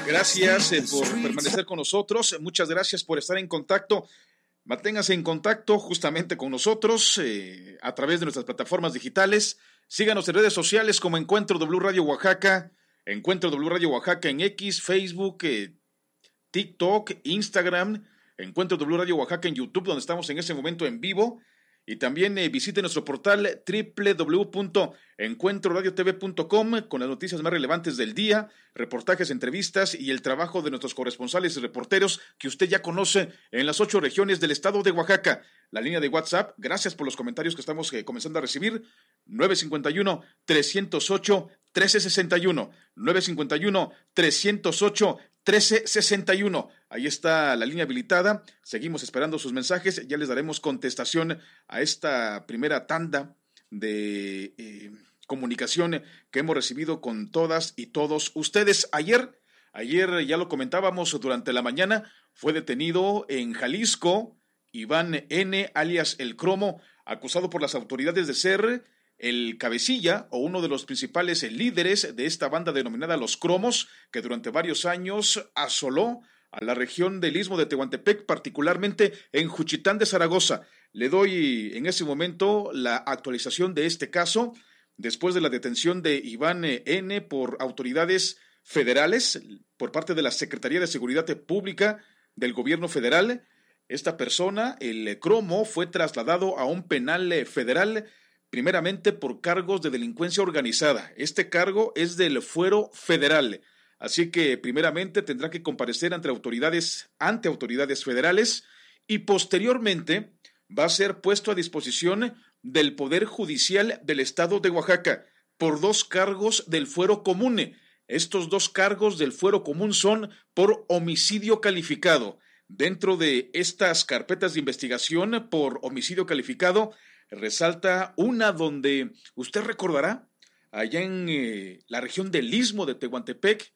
Gracias por permanecer con nosotros. Muchas gracias por estar en contacto. Manténgase en contacto justamente con nosotros a través de nuestras plataformas digitales. Síganos en redes sociales como Encuentro W Radio Oaxaca, Encuentro W Radio Oaxaca en X, Facebook, TikTok, Instagram, Encuentro W Radio Oaxaca en YouTube, donde estamos en ese momento en vivo. Y también visite nuestro portal www.encuentroradiotv.com con las noticias más relevantes del día, reportajes, entrevistas y el trabajo de nuestros corresponsales y reporteros que usted ya conoce en las 8 regiones del estado de Oaxaca. La línea de WhatsApp, gracias por los comentarios que estamos comenzando a recibir, 951-308-1361, 951-308-1361. Ahí está la línea habilitada. Seguimos esperando sus mensajes. Ya les daremos contestación a esta primera tanda de comunicación que hemos recibido con todas y todos ustedes. Ayer ya lo comentábamos durante la mañana, fue detenido en Jalisco Iván N., alias El Cromo, acusado por las autoridades de ser el cabecilla o uno de los principales líderes de esta banda denominada Los Cromos, que durante varios años asoló a la región del Istmo de Tehuantepec, particularmente en Juchitán de Zaragoza. Le doy en ese momento la actualización de este caso, después de la detención de Iván N. por autoridades federales, por parte de la Secretaría de Seguridad Pública del Gobierno Federal. Esta persona, el Cromo, fue trasladado a un penal federal, primeramente por cargos de delincuencia organizada. Este cargo es del fuero federal. Así que primeramente tendrá que comparecer ante autoridades federales y posteriormente va a ser puesto a disposición del Poder Judicial del Estado de Oaxaca por 2 cargos del fuero común. Estos 2 cargos del fuero común son por homicidio calificado. Dentro de estas carpetas de investigación por homicidio calificado resalta una donde usted recordará, allá en la región del Istmo de Tehuantepec,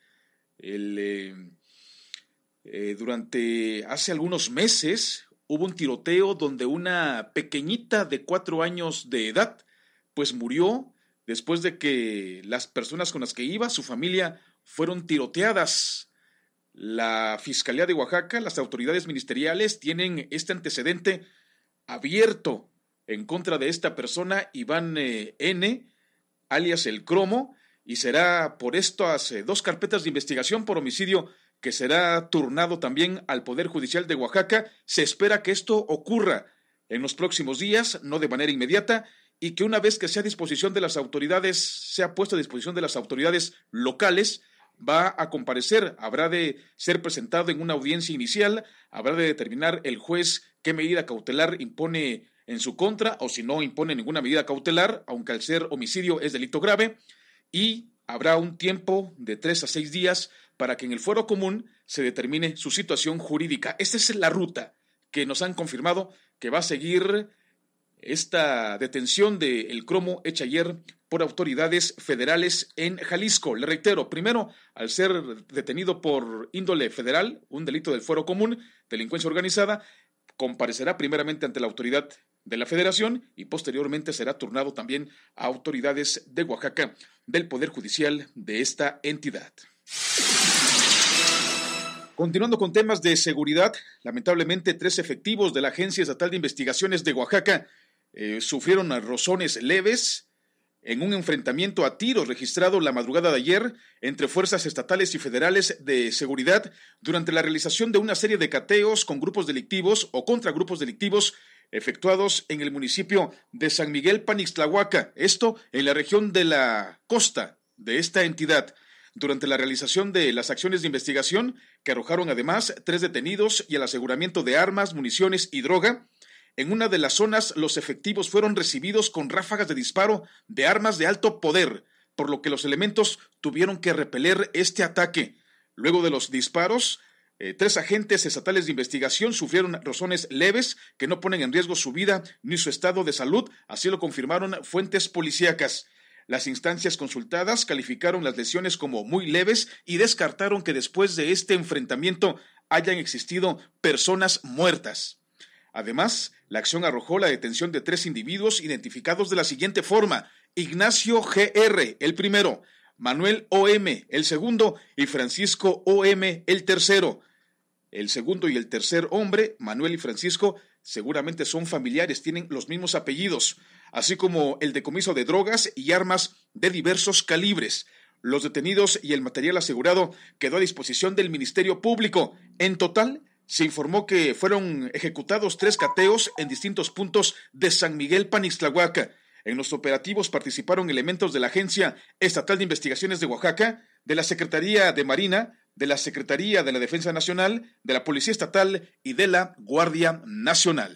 durante hace algunos meses hubo un tiroteo donde una pequeñita de 4 años de edad pues murió después de que las personas con las que iba, su familia, fueron tiroteadas. La Fiscalía de Oaxaca, las autoridades ministeriales tienen este antecedente abierto en contra de esta persona, Iván N., alias El Cromo, y será por estas 2 carpetas de investigación por homicidio que será turnado también al Poder Judicial de Oaxaca. Se espera que esto ocurra en los próximos días, no de manera inmediata, y que una vez que sea puesto a disposición de las autoridades locales, va a comparecer, habrá de ser presentado en una audiencia inicial, habrá de determinar el juez qué medida cautelar impone en su contra, o si no impone ninguna medida cautelar, aunque al ser homicidio es delito grave, y habrá un tiempo de 3 a 6 días para que en el fuero común se determine su situación jurídica. Esta es la ruta que nos han confirmado que va a seguir esta detención de El Cromo hecha ayer por autoridades federales en Jalisco. Le reitero, primero, al ser detenido por índole federal, un delito del fuero común, delincuencia organizada, comparecerá primeramente ante la autoridad de la Federación y posteriormente será turnado también a autoridades de Oaxaca del Poder Judicial de esta entidad. Continuando con temas de seguridad, lamentablemente 3 efectivos de la Agencia Estatal de Investigaciones de Oaxaca sufrieron rozones leves en un enfrentamiento a tiros registrado la madrugada de ayer entre fuerzas estatales y federales de seguridad durante la realización de una serie de cateos con grupos delictivos o contra grupos delictivos efectuados en el municipio de San Miguel Panixtlahuaca, esto en la región de la costa de esta entidad. Durante la realización de las acciones de investigación, que arrojaron además 3 detenidos y el aseguramiento de armas, municiones y droga, en una de las zonas los efectivos fueron recibidos con ráfagas de disparo de armas de alto poder, por lo que los elementos tuvieron que repeler este ataque. Luego de los disparos, 3 agentes estatales de investigación sufrieron rozones leves que no ponen en riesgo su vida ni su estado de salud, así lo confirmaron fuentes policíacas. Las instancias consultadas calificaron las lesiones como muy leves y descartaron que después de este enfrentamiento hayan existido personas muertas. Además, la acción arrojó la detención de 3 individuos identificados de la siguiente forma: Ignacio G.R., el primero, Manuel O.M., el segundo, y Francisco O.M., el tercero. El segundo y el tercer hombre, Manuel y Francisco, seguramente son familiares, tienen los mismos apellidos, así como el decomiso de drogas y armas de diversos calibres. Los detenidos y el material asegurado quedó a disposición del Ministerio Público. En total, se informó que fueron ejecutados 3 cateos en distintos puntos de San Miguel Panixtlahuaca. En los operativos participaron elementos de la Agencia Estatal de Investigaciones de Oaxaca, de la Secretaría de Marina, de la Secretaría de la Defensa Nacional, de la Policía Estatal y de la Guardia Nacional.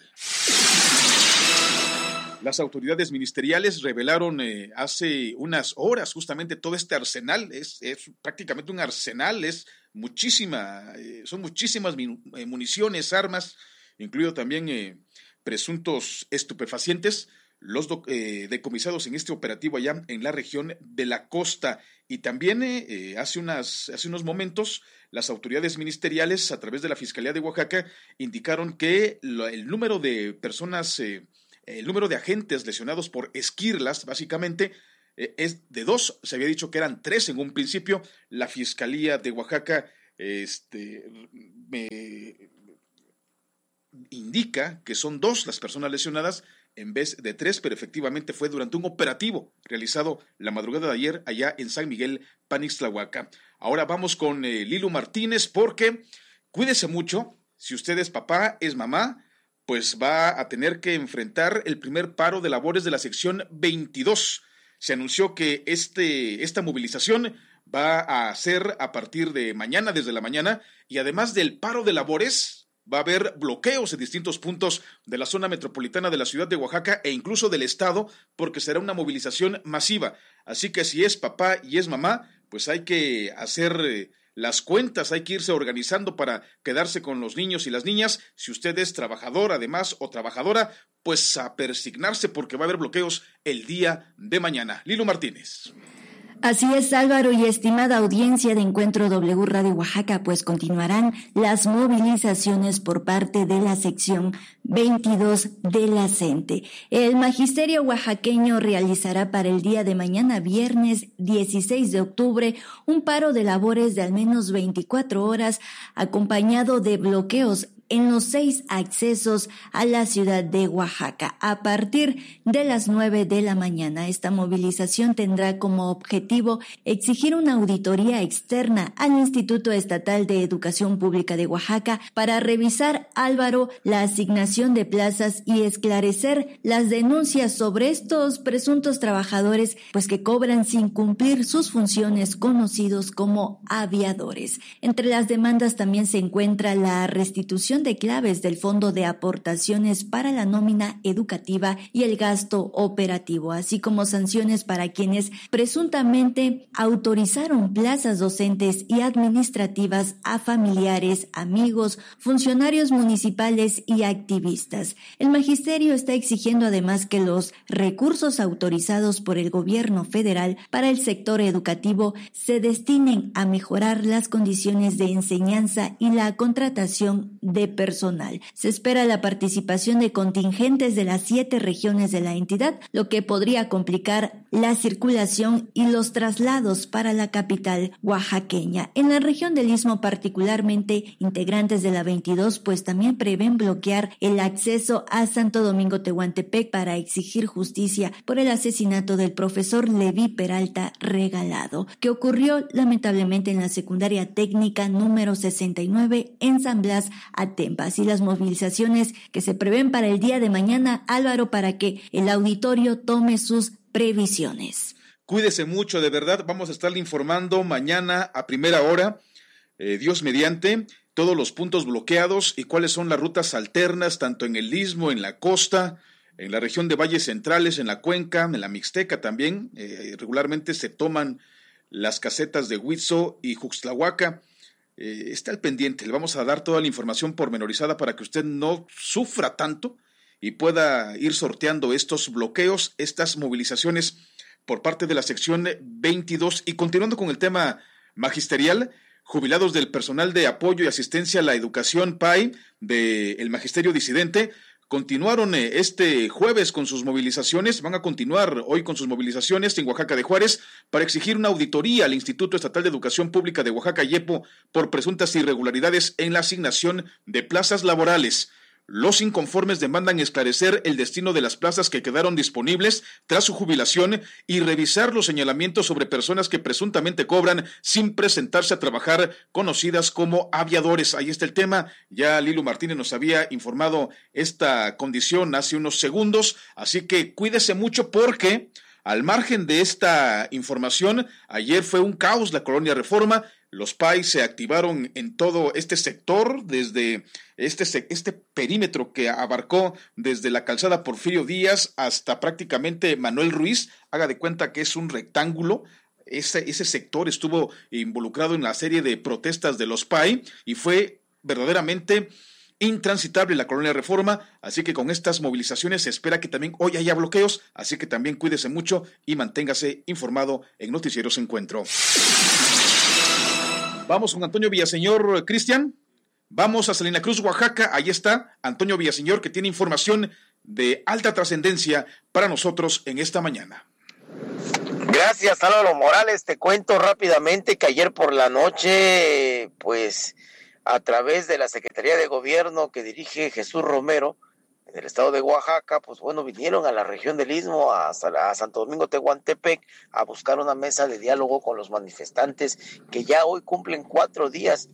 Las autoridades ministeriales revelaron hace unas horas justamente todo este arsenal, es prácticamente un arsenal, son muchísimas municiones, armas, incluido también presuntos estupefacientes, los decomisados en este operativo allá en la región de la costa. Y también hace unos momentos las autoridades ministeriales a través de la Fiscalía de Oaxaca indicaron que el número de personas, el número de agentes lesionados por esquirlas básicamente es de 2, se había dicho que eran 3 en un principio. La Fiscalía de Oaxaca me indica que son 2 las personas lesionadas en vez de 3, pero efectivamente fue durante un operativo realizado la madrugada de ayer allá en San Miguel Panixtlahuaca. Ahora vamos con Lilu Martínez, porque cuídese mucho, si usted es papá, es mamá, pues va a tener que enfrentar el primer paro de labores de la sección 22. Se anunció que esta movilización va a ser a partir de mañana, desde la mañana, y además del paro de labores, va a haber bloqueos en distintos puntos de la zona metropolitana de la ciudad de Oaxaca e incluso del estado, porque será una movilización masiva. Así que si es papá y es mamá, pues hay que hacer las cuentas, hay que irse organizando para quedarse con los niños y las niñas. Si usted es trabajador además o trabajadora, pues a persignarse porque va a haber bloqueos el día de mañana. Lilu Martínez. Así es, Álvaro, y estimada audiencia de Encuentro W Radio Oaxaca, pues continuarán las movilizaciones por parte de la sección 22 de la CENTE. El magisterio oaxaqueño realizará para el día de mañana, viernes 16 de octubre, un paro de labores de al menos 24 horas, acompañado de bloqueos en los 6 accesos a la ciudad de Oaxaca. A partir de las 9 de la mañana, esta movilización tendrá como objetivo exigir una auditoría externa al Instituto Estatal de Educación Pública de Oaxaca para revisar, Álvaro, la asignación de plazas y esclarecer las denuncias sobre estos presuntos trabajadores, pues que cobran sin cumplir sus funciones, conocidos como aviadores. Entre las demandas también se encuentra la restitución de claves del Fondo de Aportaciones para la nómina educativa y el gasto operativo, así como sanciones para quienes presuntamente autorizaron plazas docentes y administrativas a familiares, amigos, funcionarios municipales y activistas. El magisterio está exigiendo además que los recursos autorizados por el gobierno federal para el sector educativo se destinen a mejorar las condiciones de enseñanza y la contratación de personal. Se espera la participación de contingentes de las 7 regiones de la entidad, lo que podría complicar la circulación y los traslados para la capital oaxaqueña. En la región del Istmo, particularmente, integrantes de la 22 pues también prevén bloquear el acceso a Santo Domingo Tehuantepec para exigir justicia por el asesinato del profesor Leví Peralta Regalado, que ocurrió lamentablemente en la secundaria técnica número 69 en San Blas, Atempas, y las movilizaciones que se prevén para el día de mañana, Álvaro, para que el auditorio tome sus previsiones. Cuídese mucho, de verdad, vamos a estarle informando mañana a primera hora, Dios mediante, todos los puntos bloqueados y cuáles son las rutas alternas, tanto en el Istmo, en la costa, en la región de Valles Centrales, en la Cuenca, en la Mixteca también. Regularmente se toman las casetas de Huitzo y Juxtlahuaca. Está al pendiente, le vamos a dar toda la información pormenorizada para que usted no sufra tanto y pueda ir sorteando estos bloqueos, estas movilizaciones por parte de la sección 22. Y continuando con el tema magisterial, jubilados del personal de apoyo y asistencia a la educación PAI del Magisterio Disidente continuaron este jueves con sus movilizaciones, van a continuar hoy con sus movilizaciones en Oaxaca de Juárez para exigir una auditoría al Instituto Estatal de Educación Pública de Oaxaca, IEPO, por presuntas irregularidades en la asignación de plazas laborales. Los inconformes demandan esclarecer el destino de las plazas que quedaron disponibles tras su jubilación y revisar los señalamientos sobre personas que presuntamente cobran sin presentarse a trabajar, conocidas como aviadores. Ahí está el tema. Ya Lilu Martínez nos había informado esta condición hace unos segundos, así que cuídese mucho porque al margen de esta información, ayer fue un caos la colonia Reforma. Los PAI se activaron en todo este sector, desde este perímetro que abarcó desde la calzada Porfirio Díaz hasta prácticamente Manuel Ruiz. Haga de cuenta que es un rectángulo. Ese sector estuvo involucrado en la serie de protestas de los PAI y fue verdaderamente intransitable la colonia Reforma, así que con estas movilizaciones se espera que también hoy haya bloqueos, así que también cuídese mucho y manténgase informado en Noticieros Encuentro. Vamos con Antonio Villaseñor, Cristian. Vamos a Salina Cruz, Oaxaca. Ahí está Antonio Villaseñor, que tiene información de alta trascendencia para nosotros en esta mañana. Gracias, Álvaro Morales. Te cuento rápidamente que ayer por la noche, pues a través de la Secretaría de Gobierno que dirige Jesús Romero, en el estado de Oaxaca, pues bueno, vinieron a la región del Istmo, a Santo Domingo Tehuantepec, a buscar una mesa de diálogo con los manifestantes que ya hoy cumplen 4 días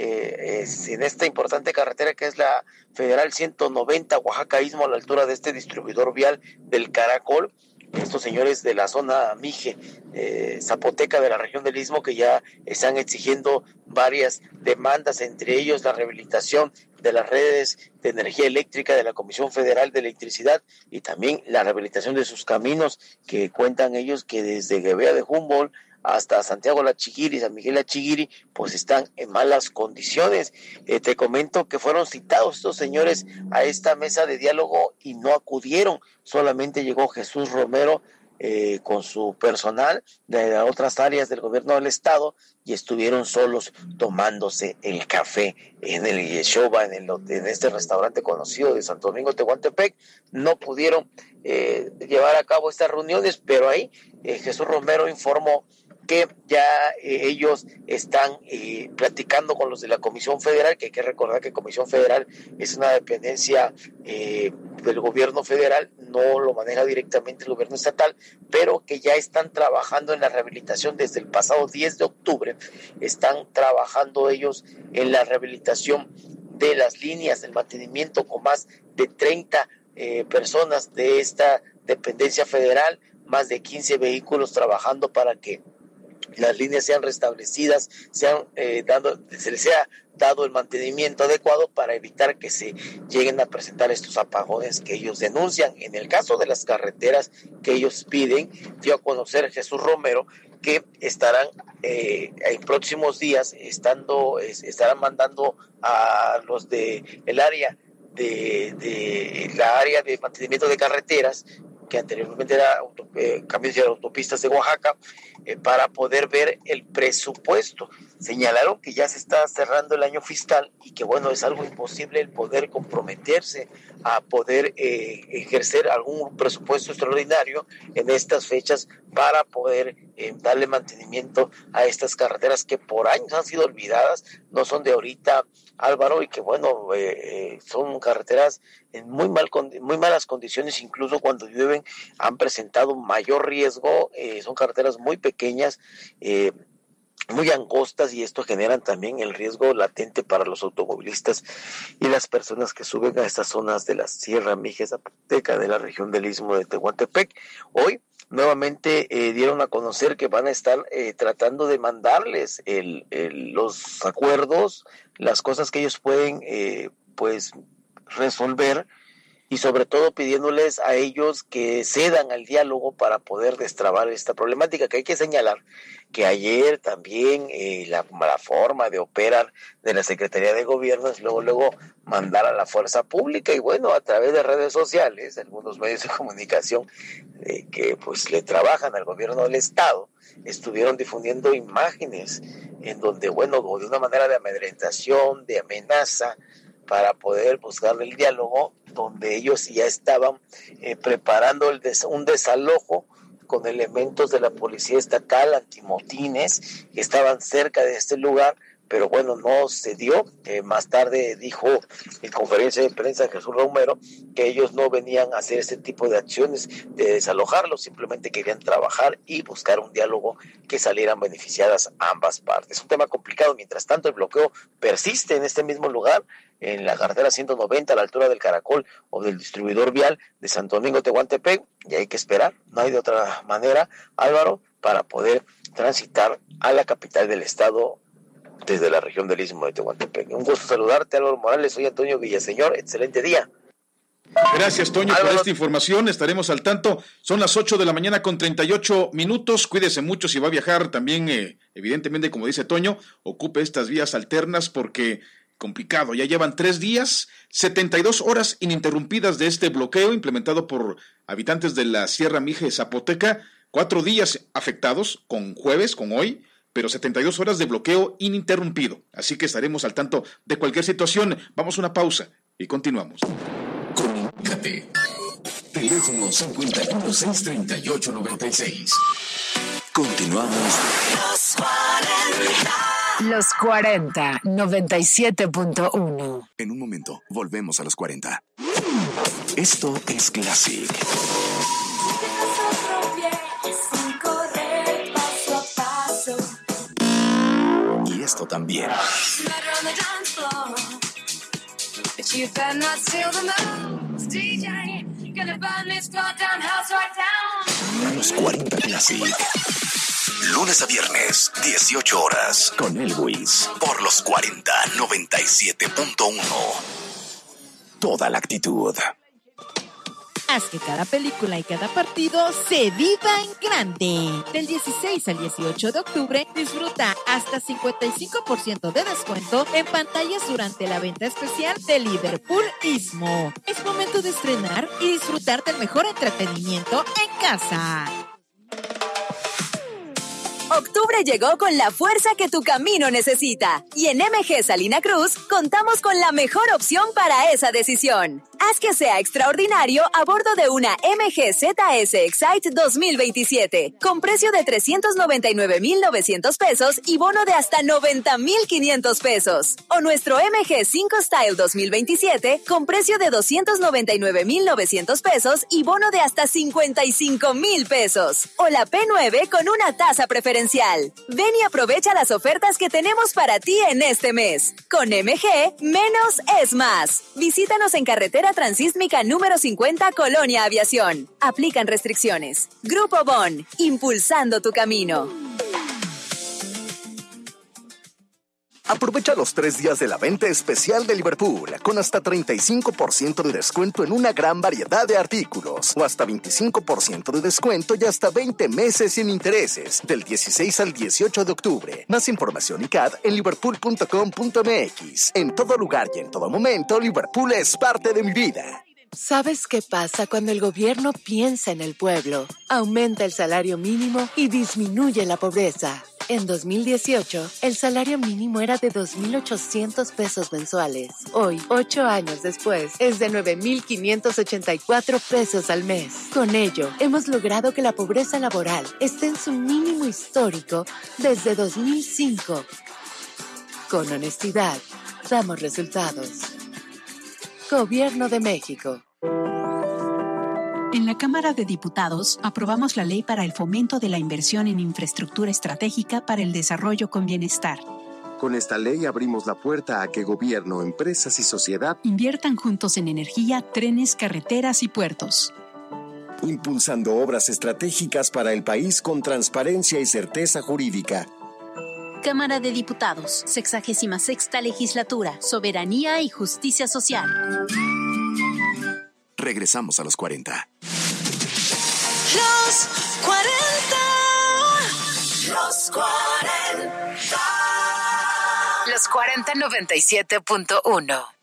en esta importante carretera que es la Federal 190 Oaxaca Istmo, a la altura de este distribuidor vial del Caracol. Estos señores de la zona Mije, zapoteca de la región del Istmo, que ya están exigiendo varias demandas, entre ellos la rehabilitación de las redes de energía eléctrica de la Comisión Federal de Electricidad y también la rehabilitación de sus caminos, que cuentan ellos que desde Gebea de Humboldt hasta Santiago La Chiguiri, San Miguel La Chiguiri, pues están en malas condiciones. Te comento que fueron citados estos señores a esta mesa de diálogo y no acudieron, solamente llegó Jesús Romero con su personal de otras áreas del gobierno del estado y estuvieron solos tomándose el café en el Yeshoba, en este restaurante conocido de Santo Domingo Tehuantepec. No pudieron llevar a cabo estas reuniones, pero ahí Jesús Romero informó que ya ellos están platicando con los de la Comisión Federal, que hay que recordar que Comisión Federal es una dependencia del gobierno federal, no lo maneja directamente el gobierno estatal, pero que ya están trabajando en la rehabilitación desde el pasado 10 de octubre, están trabajando ellos en la rehabilitación de las líneas del mantenimiento con más de 30 personas de esta dependencia federal, más de 15 vehículos trabajando para que las líneas sean restablecidas, se les sea dado el mantenimiento adecuado para evitar que se lleguen a presentar estos apagones que ellos denuncian. En el caso de las carreteras que ellos piden, dio a conocer Jesús Romero que estarán en próximos días estarán mandando a los de el área de la área de mantenimiento de carreteras, que anteriormente era caminos y autopistas de Oaxaca, para poder ver el presupuesto. Señalaron que ya se está cerrando el año fiscal y que bueno, es algo imposible el poder comprometerse a poder ejercer algún presupuesto extraordinario en estas fechas para poder darle mantenimiento a estas carreteras que por años han sido olvidadas, no son de ahorita, Álvaro, y que bueno, son carreteras en muy malas condiciones, incluso cuando llueven han presentado mayor riesgo, son carreteras muy pequeñas, muy angostas, y esto genera también el riesgo latente para los automovilistas y las personas que suben a estas zonas de la Sierra Mije Zapoteca de la región del Istmo de Tehuantepec. Hoy nuevamente dieron a conocer que van a estar tratando de mandarles los acuerdos, las cosas que ellos pueden pues resolver, y sobre todo pidiéndoles a ellos que cedan al diálogo para poder destrabar esta problemática, que hay que señalar que ayer también la forma de operar de la Secretaría de Gobierno es luego mandar a la fuerza pública, y bueno, a través de redes sociales, algunos medios de comunicación que pues le trabajan al gobierno del estado, estuvieron difundiendo imágenes en donde, bueno, de una manera de amedrentación, de amenaza, para poder buscar el diálogo, donde ellos ya estaban preparando un desalojo con elementos de la policía estatal, antimotines, que estaban cerca de este lugar, pero bueno, no se dio. Más tarde dijo en conferencia de prensa Jesús Romero que ellos no venían a hacer este tipo de acciones de desalojarlos, simplemente querían trabajar y buscar un diálogo que salieran beneficiadas ambas partes. Un tema complicado. Mientras tanto, el bloqueo persiste en este mismo lugar, en la carretera 190 a la altura del Caracol o del distribuidor vial de Santo Domingo Tehuantepec, y hay que esperar, no hay de otra manera, Álvaro, para poder transitar a la capital del estado desde la región del Istmo de Tehuantepec. Un gusto saludarte, Álvaro Morales. Soy Antonio Villaseñor. Excelente día. Gracias, Toño, Álvaro, por esta información. Estaremos al tanto. Son las 8 de la mañana con 38 minutos. Cuídese mucho si va a viajar. También, evidentemente, como dice Toño, ocupe estas vías alternas porque complicado. Ya llevan 3 días, 72 horas ininterrumpidas de este bloqueo implementado por habitantes de la Sierra Mije Zapoteca. 4 días afectados, con jueves, con hoy, pero 72 horas de bloqueo ininterrumpido. Así que estaremos al tanto de cualquier situación. Vamos a una pausa y continuamos. Comunícate. Teléfono 51-638-96. Continuamos. Los 40, 97.1. En un momento, volvemos a los 40. Esto es Classic. Y esto también. Los 40 Classic. Lunes a viernes, 18 horas. Con Elwis. Por los 40, 97.1. Toda la actitud. Haz que cada película y cada partido se viva en grande. Del 16 al 18 de octubre, disfruta hasta 55% de descuento en pantallas durante la venta especial de Liverpool Istmo. Es momento de estrenar y disfrutar del mejor entretenimiento en casa. Octubre llegó con la fuerza que tu camino necesita. Y en MG Salina Cruz contamos con la mejor opción para esa decisión. Haz que sea extraordinario a bordo de una MG ZS Excite 2027, con precio de 399,900 pesos y bono de hasta 90,500 pesos. O nuestro MG 5 Style 2027, con precio de 299,900 pesos y bono de hasta 55,000 pesos. O la P9 con una tasa preferencial. Ven y aprovecha las ofertas que tenemos para ti en este mes. Con MG, menos es más. Visítanos en carretera transísmica número 50, Colonia Aviación. Aplican restricciones. Grupo Bon, impulsando tu camino. Aprovecha los 3 días de la venta especial de Liverpool, con hasta 35% de descuento en una gran variedad de artículos, o hasta 25% de descuento y hasta 20 meses sin intereses, del 16 al 18 de octubre. Más información y CAD en liverpool.com.mx. En todo lugar y en todo momento, Liverpool es parte de mi vida. ¿Sabes qué pasa cuando el gobierno piensa en el pueblo? Aumenta el salario mínimo y disminuye la pobreza. En 2018, el salario mínimo era de 2,800 pesos mensuales. Hoy, 8 años después, es de 9,584 pesos al mes. Con ello, hemos logrado que la pobreza laboral esté en su mínimo histórico desde 2005. Con honestidad, damos resultados. Gobierno de México. En la Cámara de Diputados aprobamos la Ley para el Fomento de la Inversión en Infraestructura Estratégica para el Desarrollo con Bienestar. Con esta ley abrimos la puerta a que gobierno, empresas y sociedad inviertan juntos en energía, trenes, carreteras y puertos. Impulsando obras estratégicas para el país con transparencia y certeza jurídica. Cámara de Diputados, 66ª Legislatura, Soberanía y Justicia Social. Regresamos a los 40. Los 40. Los 40. Los 40 97.1.